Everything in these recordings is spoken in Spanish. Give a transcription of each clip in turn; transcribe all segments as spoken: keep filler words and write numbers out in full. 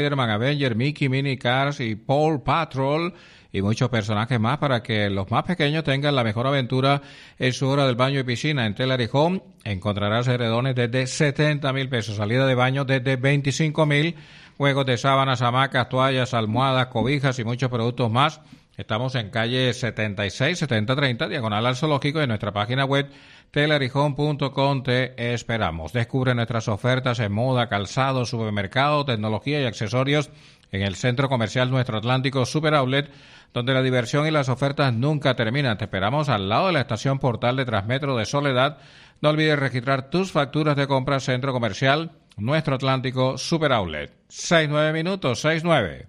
Spider-Man, Avenger, Mickey, Minnie Cars y Paw Patrol y muchos personajes más para que los más pequeños tengan la mejor aventura en su hora del baño y piscina. En Telar y Home encontrarás edredones desde setenta mil pesos, salida de baño desde veinticinco mil, juegos de sábanas, hamacas, toallas, almohadas, cobijas y muchos productos más. Estamos en calle setenta y seis, setenta treinta, diagonal al zoológico, y en nuestra página web telar y home punto com te esperamos. Descubre nuestras ofertas en moda, calzado, supermercado, tecnología y accesorios en el Centro Comercial Nuestro Atlántico Super Outlet, donde la diversión y las ofertas nunca terminan. Te esperamos al lado de la estación Portal de Transmetro de Soledad. No olvides registrar tus facturas de compra. Centro Comercial Nuestro Atlántico Super Outlet. Seis nueve minutos, seis nueve.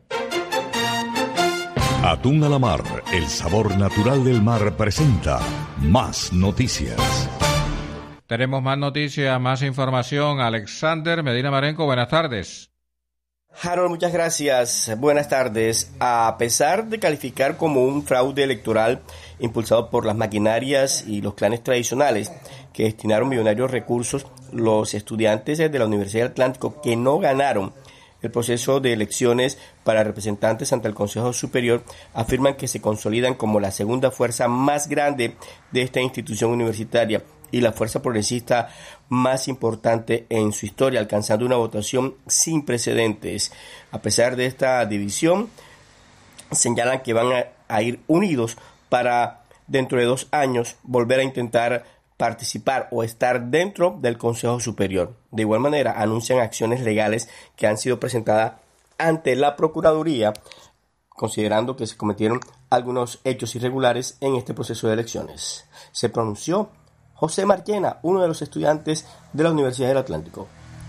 Atún a la Mar, el sabor natural del mar, presenta más noticias. Tenemos más noticias, más información. Alexander Medina Marenco, buenas tardes. Harold, muchas gracias. Buenas tardes. A pesar de calificar como un fraude electoral impulsado por las maquinarias y los clanes tradicionales que destinaron millonarios recursos, los estudiantes de la Universidad del Atlántico que no ganaron el proceso de elecciones para representantes ante el Consejo Superior afirman que se consolidan como la segunda fuerza más grande de esta institución universitaria y la fuerza progresista más importante en su historia, alcanzando una votación sin precedentes. A pesar de esta división, señalan que van a, a ir unidos para dentro de dos años volver a intentar participar o estar dentro del Consejo Superior. De igual manera, anuncian acciones legales que han sido presentadas ante la Procuraduría, considerando que se cometieron algunos hechos irregulares en este proceso de elecciones. Se pronunció José Marchena, uno de los estudiantes de la Universidad del Atlántico.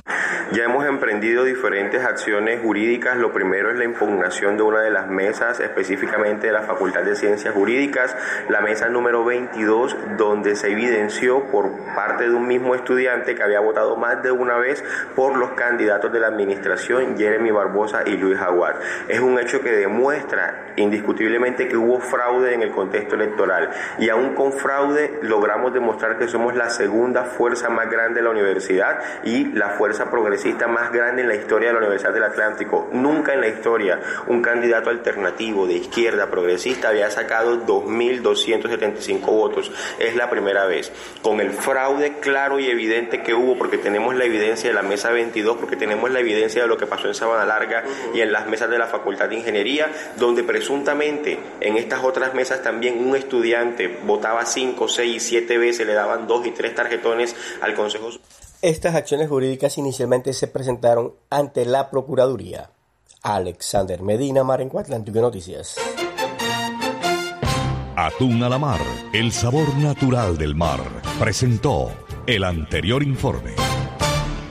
Ya hemos emprendido diferentes acciones jurídicas. Lo primero es la impugnación de una de las mesas, específicamente de la Facultad de Ciencias Jurídicas, la mesa número veintidós, donde se evidenció por parte de un mismo estudiante que había votado más de una vez por los candidatos de la administración, Jeremy Barbosa y Luis Jaguar. Es un hecho que demuestra indiscutiblemente que hubo fraude en el contexto electoral, y aún con fraude logramos demostrar que somos la segunda fuerza más grande de la universidad y la fuerza progresista más grande en la historia de la Universidad del Atlántico. Nunca en la historia un candidato alternativo de izquierda progresista había sacado dos mil doscientos setenta y cinco votos. Es la primera vez. Con el fraude claro y evidente que hubo, porque tenemos la evidencia de la mesa veintidós, porque tenemos la evidencia de lo que pasó en Sabana Larga y en las mesas de la Facultad de Ingeniería, donde presuntamente en estas otras mesas también un estudiante votaba cinco, seis, siete veces, le daban dos y tres tarjetones al Consejo. Estas acciones jurídicas inicialmente se presentaron ante la Procuraduría. Alexander Medina Marenco, Atlántico Noticias. Atún a la Mar, el sabor natural del mar, presentó el anterior informe.